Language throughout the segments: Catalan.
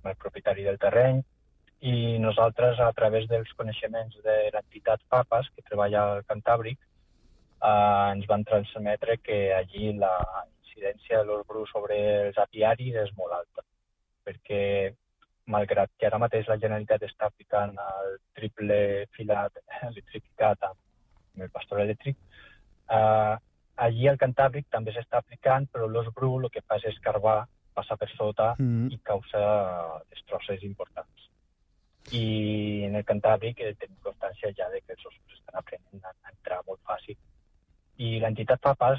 el propietari del terreny, i nosaltres, a través dels coneixements de l'entitat PAPAS, que treballa al Cantàbric, ens van transmetre que allí la incidència de l'os bru sobre els apiaris és molt alta, perquè malgrat que ara mateix la Generalitat està aplicant el triple filat electrificat amb el pastor elèctric, allí al Cantàbric també s'està aplicant, però l'os bru el que fa és escarbar, passar per sota i causa destrosses importants. I en el Cantàbric tenim constància ja de que els ossos estan aprenent a entrar molt fàcil. I l'entitat PAPAS,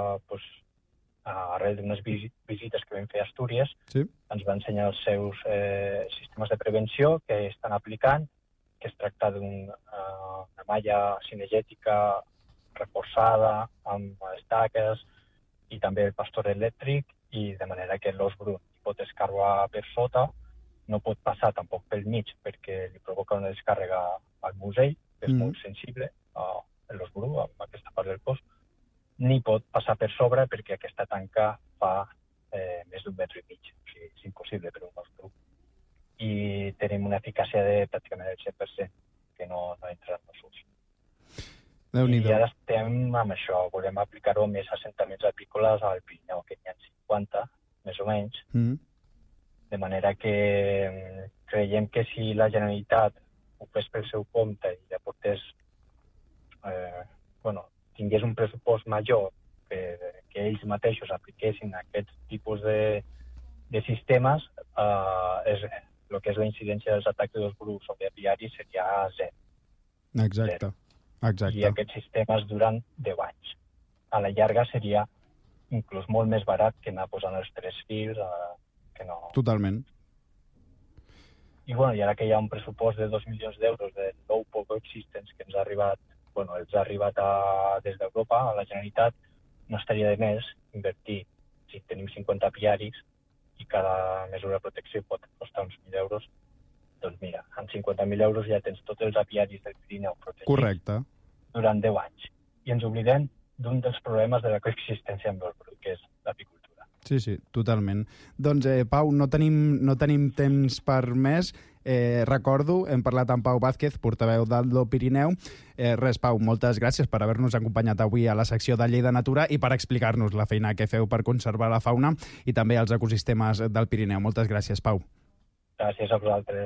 arrel d'unes visites que vam fer a Astúries, ens va ensenyar els seus sistemes de prevenció que estan aplicant, que es tracta d'una malla cinegètica reforçada amb estaques i també el pastor elèctric, i de manera que l'os bru pot escarbar per sota, no pot passar tampoc pel mig perquè li provoca una descàrrega al musell, que és molt sensible, l'os bru, amb aquesta part del cos, ni pot passar per sobre perquè aquesta tanca fa més d'1,5 metre. O sigui, és impossible per un os bru. I tenim una eficàcia de pràcticament el 100%, que no entra en els ulls. I ara estem amb això, volem aplicar-ho a més assentaments apícoles al Pirineu, que n'hi ha 50, més o menys, de manera que creiem que si la Generalitat ho fes pel seu compte i aportés, tingués un pressupost major que ells mateixos apliquessin aquests tipus de sistemes, el que és la incidència dels atacs d'os bru sobre apiaris seria zero. Exacte. I aquests sistemes duran 10 anys. A la llarga seria inclús molt més barat que anar posant els 3 fils, que no... Totalment. I ara que hi ha un pressupost de 2 milions d'euros de nou Pocoexistence que ens ha arribat, els ha arribat des d'Europa, a la Generalitat, no estaria de més invertir, si tenim 50 apiaris i cada mesura de protecció pot costar uns 1.000 euros, doncs mira, amb 50.000 euros ja tens tots els apiaris del Pirineu protegits durant 10 anys. I ens oblidem d'un dels problemes de la coexistència amb l'os bru, que és l'apicultura. Sí, totalment. Doncs, Pau, no tenim temps per més. Recordo, hem parlat amb Pau Vázquez, portaveu d'Aldo Pirineu. Pau, moltes gràcies per haver-nos acompanyat avui a la secció de Llei de Natura i per explicar-nos la feina que feu per conservar la fauna i també els ecosistemes del Pirineu. Moltes gràcies, Pau. Gràcies a vosaltres.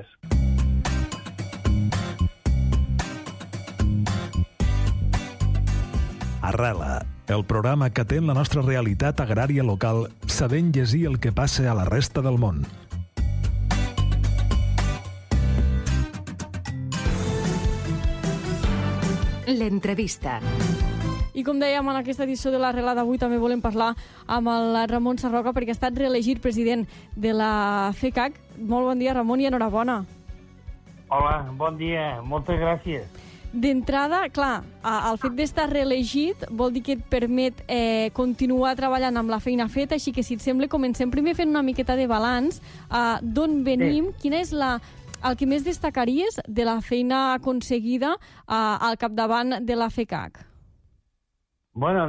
Arrela, el programa que atén la nostra realitat agrària local, sabent llegir el que passa a la resta del món. L'entrevista. I com dèiem, en aquesta edició de l'Arrela d'avui també volem parlar amb el Ramon Sarroca perquè ha estat reelegit president de la FECAC. Molt bon dia, Ramon, i enhorabona. Hola, bon dia, moltes gràcies. D'entrada, clar, el fet d'estar reelegit vol dir que et permet continuar treballant amb la feina feta, així que si et sembla comencem primer fent una miqueta de balanç. D'on venim? Quin és el que més destacaries de la feina aconseguida al capdavant de la FECAC? Bueno,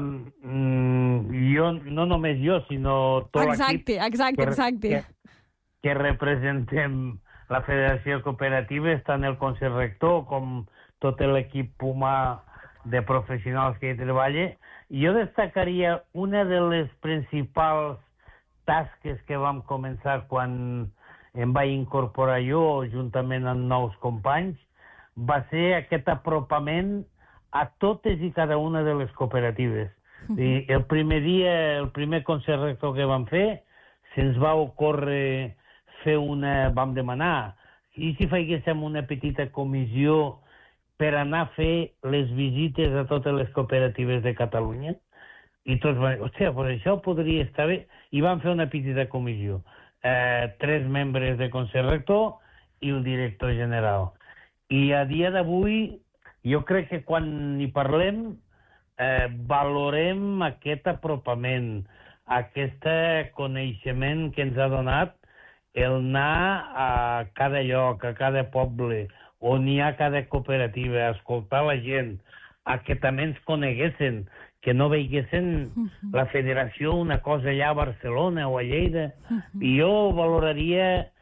no només jo, sinó tot l'equip Exacte. que representem la Federació Cooperativa, tant el Consell Rector com tot l'equip humà de professionals que hi treballa. Jo destacaria una de les principals tasques que vam començar quan em vaig incorporar jo, juntament amb nous companys, va ser aquest apropament a totes i cada una de les cooperatives. I el primer dia, el primer Consell Rector que vam fer, se'ns va ocórrer vam demanar, i si fèiem una petita comissió per anar a fer les visites a totes les cooperatives de Catalunya? I tots van dir, hòstia, doncs això podria estar bé. I vam fer una petita comissió. 3 membres de Consell Rector i el director general. I a dia d'avui, jo crec que quan hi parlem, valorem aquest apropament, aquest coneixement que ens ha donat el anar a cada lloc, a cada poble, on hi ha cada cooperativa, a escoltar la gent, a que també ens coneguessin, que no veiguessin la federació una cosa allà a Barcelona o a Lleida. I jo valoraria